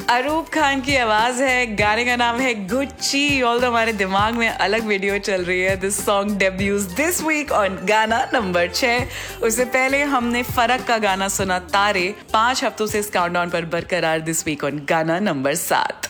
अरूप खान की आवाज है, गाने का नाम है गुच्ची। ऑल हमारे दिमाग में अलग वीडियो चल रही है। This song debuts this week on गाना नंबर 6। उससे पहले हमने फरक का गाना सुना तारे। 5 हफ्तों से इस काउंटडाउन पर बरकरार दिस वीक ऑन गाना नंबर 7।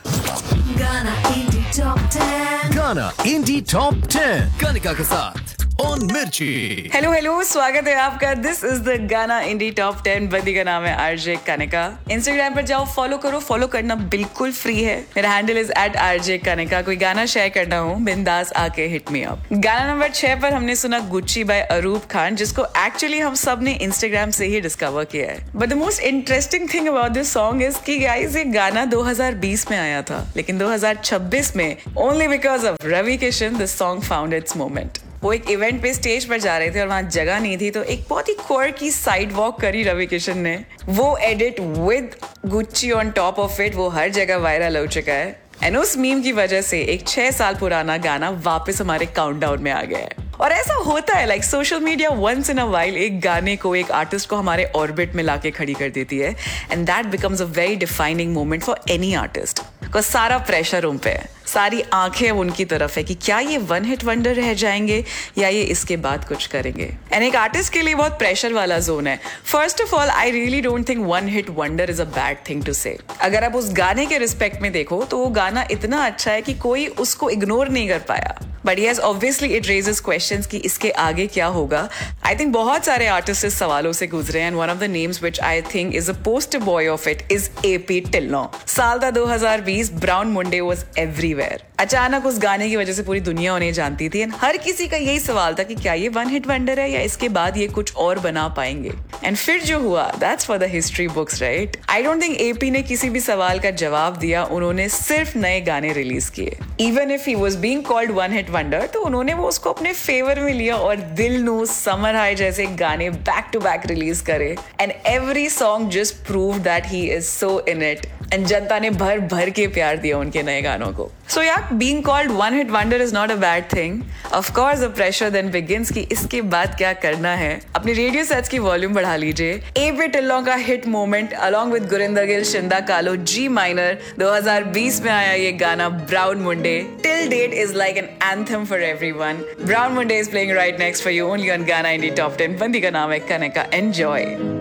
गाना इंडी टॉप 10 कनिका के साथ ऑन मिर्ची। हेलो, स्वागत है आपका। दिस इज द गाना इंडी टॉप 10। बंदी का नाम है आरजे कनिका। इंस्टाग्राम पर जाओ, फॉलो करो। फॉलो करना बिल्कुल फ्री है। मेरा हैंडल इज @RJ कनिका। कोई गाना शेयर करना हो, बिंदास आके हिट मी अप। गाना नंबर 6 पर हमने सुना गुच्ची बाय अरूप खान, जिसको एक्चुअली हम सब ने इंस्टाग्राम से ही डिस्कवर किया है। But the most interesting thing about this song is कि गाइस ये गाना 2020 में आया था, लेकिन 2026 में only because of Ravi Kishan this song found its moment. वो एक इवेंट पे स्टेज पर जा रहे थे और वहां जगह नहीं थी, तो एक बहुत ही क्वर्की साइड वॉक करी रवि किशन ने। वो edit with Gucci on top of it, वो हर जगह वायरल हो चुका है। एंड उस मीम की वजह से एक 6 साल पुराना गाना वापस हमारे काउंटडाउन में आ गया है। और ऐसा होता है, like social media once in a while एक गाने को, एक आर्टिस्ट को हमारे ऑर्बिट में लाके खड़ी कर देती है। And that becomes a very defining moment for any artist. Because सारा प्रेशर उन पे है, सारी आंखें उनकी तरफ है कि क्या ये वन हिट वंडर रह जाएंगे या ये इसके बाद कुछ करेंगे। एंड एक आर्टिस्ट के लिए बहुत प्रेशर वाला जोन है। First of all, I really don't think one hit wonder is a bad thing to से। अगर आप उस गाने के रिस्पेक्ट में देखो तो वो गाना इतना अच्छा है कि कोई उसको इग्नोर नहीं कर पाया। But yes, obviously it raises questions कि इसके आगे क्या होगा। आई थिंक बहुत सारे आर्टिस्ट इस सवालों से गुजरे and one of the names which I think is a poster boy of it is AP Tillo. साल था 2020, ब्राउन मुंडे वाज एवरीवेयर। अचानक उस गाने की वजह से पूरी दुनिया उन्हें जानती थी एंड हर किसी का यही सवाल था कि क्या ये वन हिट वंडर है या इसके बाद ये कुछ और बना पाएंगे। एंड फिर जो हुआ, that's for the history books, right. I don't think AP ने किसी भी सवाल का जवाब दिया। उन्होंने सिर्फ नए गाने रिलीज किए। Even if he was being called one hit wonder, तो उन्होंने वो उसको अपने फेवर में लिया और दिल नू, समर हाई जैसे गाने बैक टू बैक रिलीज करे। And every song just prove that he is so in it. And जनता ने भर भर के प्यार दिया उनके नए गानों को। So yeah, being called one hit wonder is not a bad thing. Of course, the pressure then begins कि इसके बाद क्या करना है। अपने रेडियो सेट्स की वॉल्यूम बढ़ा लीजिए। AP टिल्लो का hit moment along with Gurinder Gill, शिंदा कालो, G माइनर, 2020 में आया ये गाना brown Munde. Till date is like an anthem for everyone. Brown Munde is playing right next for you only on Gaana Indie Top 10. बंदी का नाम है कनिका। Enjoy.